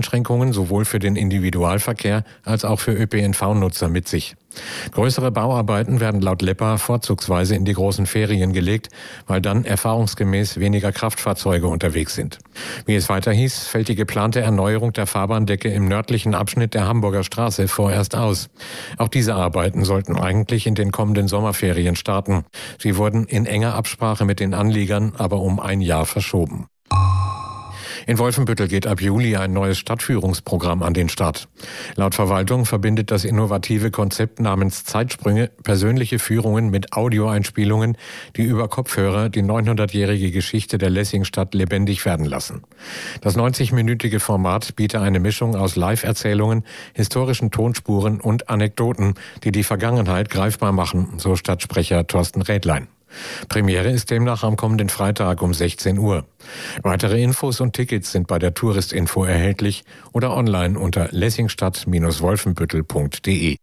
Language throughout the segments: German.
Einschränkungen sowohl für den Individualverkehr als auch für ÖPNV-Nutzer mit sich. Größere Bauarbeiten werden laut LEPA vorzugsweise in die großen Ferien gelegt, weil dann erfahrungsgemäß weniger Kraftfahrzeuge unterwegs sind. Wie es weiter hieß, fällt die geplante Erneuerung der Fahrbahndecke im nördlichen Abschnitt der Hamburger Straße vorerst aus. Auch diese Arbeiten sollten eigentlich in den kommenden Sommerferien starten. Sie wurden in enger Absprache mit den Anliegern aber um ein Jahr verschoben. In Wolfenbüttel geht ab Juli ein neues Stadtführungsprogramm an den Start. Laut Verwaltung verbindet das innovative Konzept namens Zeitsprünge persönliche Führungen mit Audioeinspielungen, die über Kopfhörer die 900-jährige Geschichte der Lessingstadt lebendig werden lassen. Das 90-minütige Format biete eine Mischung aus Live-Erzählungen, historischen Tonspuren und Anekdoten, die die Vergangenheit greifbar machen, so Stadtsprecher Thorsten Rädlein. Premiere ist demnach am kommenden Freitag um 16 Uhr. Weitere Infos und Tickets sind bei der Touristinfo erhältlich oder online unter lessingstadt-wolfenbüttel.de.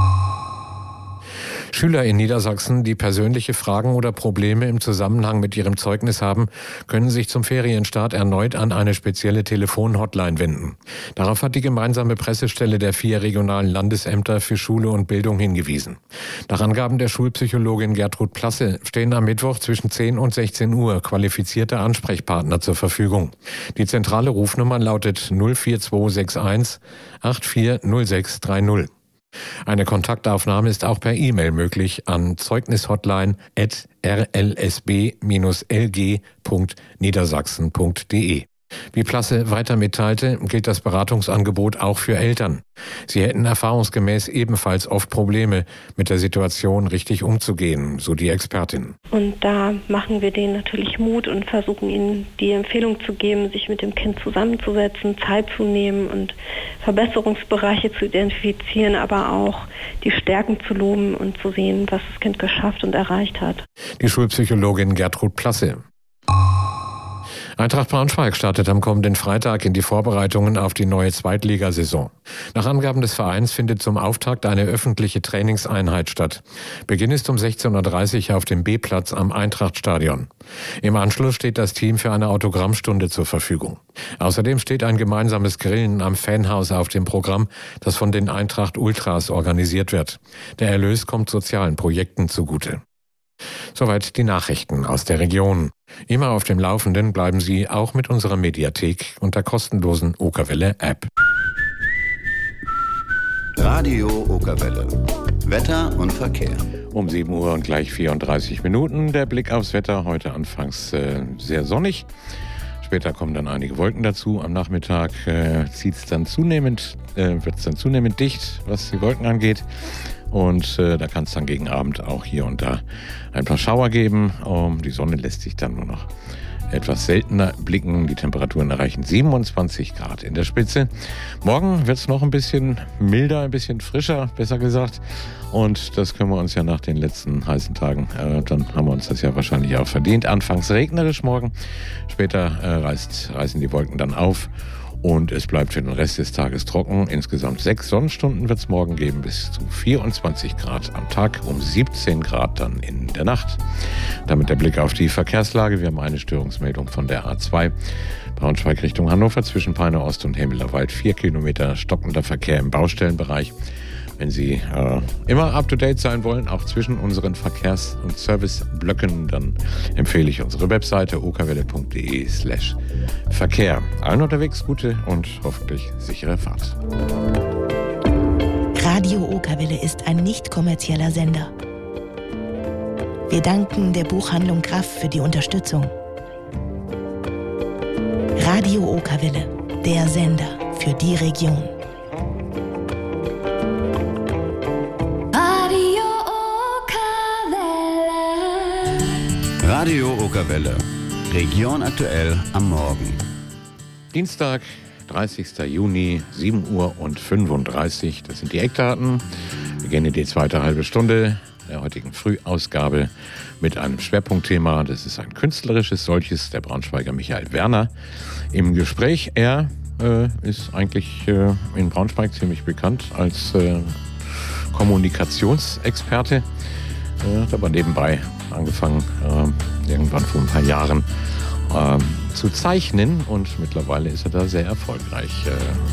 Schüler in Niedersachsen, die persönliche Fragen oder Probleme im Zusammenhang mit ihrem Zeugnis haben, können sich zum Ferienstart erneut an eine spezielle Telefonhotline wenden. Darauf hat die gemeinsame Pressestelle der 4 regionalen Landesämter für Schule und Bildung hingewiesen. Nach Angaben der Schulpsychologin Gertrud Plasse stehen am Mittwoch zwischen 10 und 16 Uhr qualifizierte Ansprechpartner zur Verfügung. Die zentrale Rufnummer lautet 04261 840630. Eine Kontaktaufnahme ist auch per E-Mail möglich an zeugnishotline@rlsb-lg.niedersachsen.de. Wie Plasse weiter mitteilte, gilt das Beratungsangebot auch für Eltern. Sie hätten erfahrungsgemäß ebenfalls oft Probleme, mit der Situation richtig umzugehen, so die Expertin. Und da machen wir denen natürlich Mut und versuchen ihnen die Empfehlung zu geben, sich mit dem Kind zusammenzusetzen, Zeit zu nehmen und Verbesserungsbereiche zu identifizieren, aber auch die Stärken zu loben und zu sehen, was das Kind geschafft und erreicht hat. Die Schulpsychologin Gertrud Plasse. Eintracht Braunschweig startet am kommenden Freitag in die Vorbereitungen auf die neue Zweitligasaison. Nach Angaben des Vereins findet zum Auftakt eine öffentliche Trainingseinheit statt. Beginn ist um 16:30 Uhr auf dem B-Platz am Eintrachtstadion. Im Anschluss steht das Team für eine Autogrammstunde zur Verfügung. Außerdem steht ein gemeinsames Grillen am Fanhaus auf dem Programm, das von den Eintracht Ultras organisiert wird. Der Erlös kommt sozialen Projekten zugute. Soweit die Nachrichten aus der Region. Immer auf dem Laufenden bleiben Sie auch mit unserer Mediathek und der kostenlosen Okerwelle-App. Radio Okerwelle. Wetter und Verkehr. Um 7 Uhr und gleich 34 Minuten. Der Blick aufs Wetter. Heute anfangs sehr sonnig. Später kommen dann einige Wolken dazu. Am Nachmittag wird es dann zunehmend dicht, was die Wolken angeht. Und da kann es dann gegen Abend auch hier und da ein paar Schauer geben. Die Sonne lässt sich dann nur noch etwas seltener blicken. Die Temperaturen erreichen 27 Grad in der Spitze. Morgen wird es noch ein bisschen milder, ein bisschen frischer, besser gesagt. Und das können wir uns ja nach den letzten heißen Tagen, dann haben wir uns das ja wahrscheinlich auch verdient. Anfangs regnerisch morgen, später reißen die Wolken dann auf. Und es bleibt für den Rest des Tages trocken. Insgesamt 6 Sonnenstunden wird es morgen geben, bis zu 24 Grad am Tag, um 17 Grad dann in der Nacht. Damit der Blick auf die Verkehrslage. Wir haben eine Störungsmeldung von der A2. Braunschweig Richtung Hannover zwischen Peine Ost und Hemmelerwald. 4 Kilometer stockender Verkehr im Baustellenbereich. Wenn Sie immer up-to-date sein wollen, auch zwischen unseren Verkehrs- und Serviceblöcken, dann empfehle ich unsere Webseite okerwelle.de/Verkehr. Allen unterwegs gute und hoffentlich sichere Fahrt. Radio Okerwelle ist ein nicht kommerzieller Sender. Wir danken der Buchhandlung Graff für die Unterstützung. Radio Okerwelle, der Sender für die Region. Radio Okerwelle. Region aktuell am Morgen. Dienstag, 30. Juni, 7 Uhr und 35. Das sind die Eckdaten. Wir gehen in die zweite halbe Stunde der heutigen Frühausgabe mit einem Schwerpunktthema. Das ist ein künstlerisches solches, der Braunschweiger Michael Werner im Gespräch. Er ist eigentlich in Braunschweig ziemlich bekannt als Kommunikationsexperte. Hat aber nebenbei angefangen, irgendwann vor ein paar Jahren zu zeichnen und mittlerweile ist er da sehr erfolgreich.